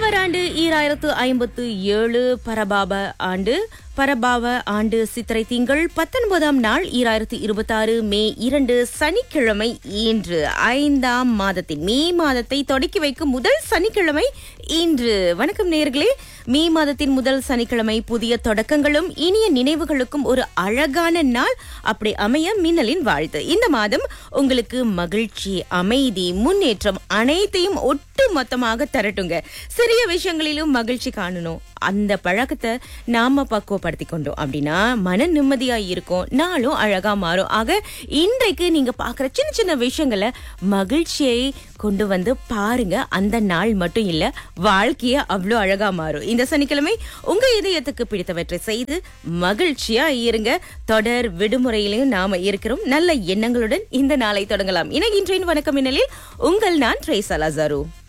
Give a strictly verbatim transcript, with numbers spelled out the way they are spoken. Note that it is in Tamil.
திருவராண்டு ஈராயிரத்து ஐம்பத்து ஏழு பரபாப ஆண்டு பரபாவ ஆண்டு சித்திரை திங்கள் பத்தொன்பதாம் நாள் ஈராயிரத்து இருபத்தாறு மே இரண்டு சனிக்கிழமை இன்று ஐந்தாம் மாதத்தின் மே மாதத்தை தொடக்கி வைக்கும் முதல் சனிக்கிழமை இன்று. வணக்கம் நேயர்களே, மே மாதத்தின் முதல் சனிக்கிழமை புதிய தொடக்கங்களும் இனிய நினைவுகளுக்கும் ஒரு அழகான நாள். அப்படி அமைய மின்னலின் வாழ்த்து. இந்த மாதம் உங்களுக்கு மகிழ்ச்சி, அமைதி, முன்னேற்றம் அனைத்தையும் ஒட்டு மொத்தமாக தரட்டுங்க. சிறிய விஷயங்களிலும் மகிழ்ச்சி காணணும். அந்த பழக்கத்தை நாம பக்குவப்படுத்தி கொண்டோம் அப்படின்னா மன நிம்மதியா இருக்கும், நாளும் அழகா மாறும். ஆக இன்றைக்கு நீங்க பாக்குற சின்ன சின்ன விஷயங்களை மகிழ்ச்சியை கொண்டு வந்து பாருங்க. அந்த நாள் மட்டும் இல்ல, வாழ்க்கைய அவ்வளவு அழகா மாறும். இந்த சனிக்கிழமை உங்க இதயத்துக்கு பிடித்தவற்றை செய்து மகிழ்ச்சியா இருங்க. தொடர் விடுமுறையிலையும் நாம இருக்கிறோம். நல்ல எண்ணங்களுடன் இந்த நாளை தொடங்கலாம். இன்றைய வணக்கம் மின்னலில் உங்கள் நான் ட்ரேசா லாசாரு.